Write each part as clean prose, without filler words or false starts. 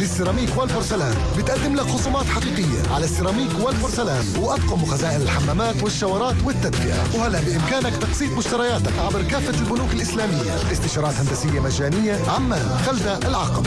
للسيراميك والبورسلان بتقدم لك خصومات حقيقية على السيراميك والبورسلان وأطقم وخزائن الحمامات والشاورات والتدفئة. وهلا بإمكانك تقسيط مشترياتك عبر كافة البنوك الإسلامية. استشارات هندسية مجانية. عمان، خلدة، العقبة.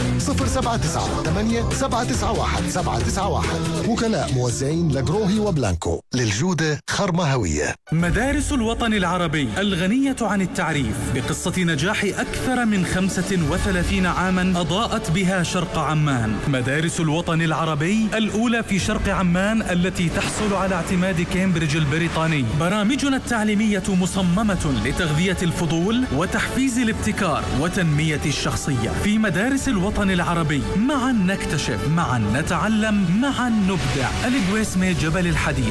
079-8-791-791. وكلاء موزعين لجروهي وبلانكو. للجودة خرمة هوية. مدارس الوطن العربي الغنية عن التعريف بقصة نجاح أكثر من 35 عاما أضاءت بها شرق عمان. مدارس الوطن العربي الأولى في شرق عمان التي تحصل على اعتماد كامبريدج البريطاني. برامجنا التعليمية مصممة لتغذية الفضول وتحفيز الابتكار وتنمية الشخصية. في مدارس الوطن العربي معا نكتشف، معا نتعلم، معا نبدع. الجويسمي جبل الحديد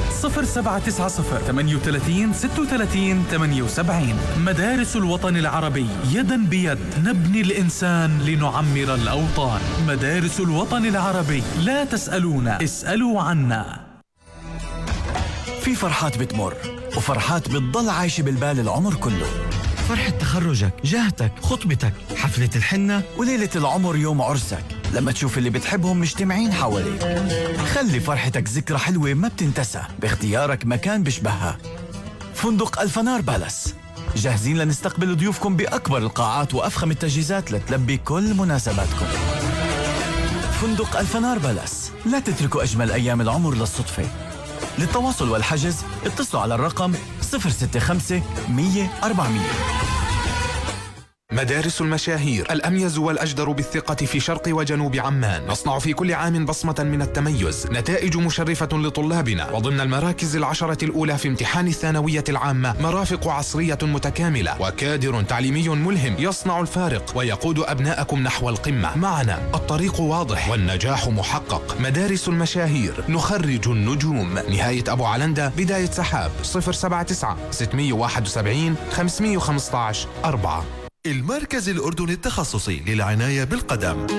0790-38-36-78. مدارس الوطن العربي يدا بيد نبني الإنسان لنعمر الأوطان. مدارس الوطن العربي، لا تسألونا، اسألوا عنا. في فرحات بتمر وفرحات بتضل عايشة بالبال العمر كله. فرحة تخرجك، جهتك، خطبتك، حفلة الحنة، وليلة العمر يوم عرسك لما تشوف اللي بتحبهم مجتمعين حواليك. خلي فرحتك ذكرى حلوة ما بتنتسى باختيارك مكان بشبهها. فندق الفنار بالاس جاهزين لنستقبل ضيوفكم بأكبر القاعات وأفخم التجهيزات لتلبي كل مناسباتكم. فندق الفنار بالاس، لا تتركوا أجمل أيام العمر للصدفة. للتواصل والحجز اتصلوا على الرقم 065-100-400. مدارس المشاهير، الأميز والأجدر بالثقة في شرق وجنوب عمان. نصنع في كل عام بصمة من التميز، نتائج مشرفة لطلابنا، وضمن المراكز 10 الأولى في امتحان الثانوية العامة. مرافق عصرية متكاملة وكادر تعليمي ملهم يصنع الفارق ويقود أبناءكم نحو القمة. معنا الطريق واضح والنجاح محقق. مدارس المشاهير، نخرج النجوم. نهاية أبو علندة، بداية سحاب. 079-671-515-4. المركز الأردني التخصصي للعناية بالقدم.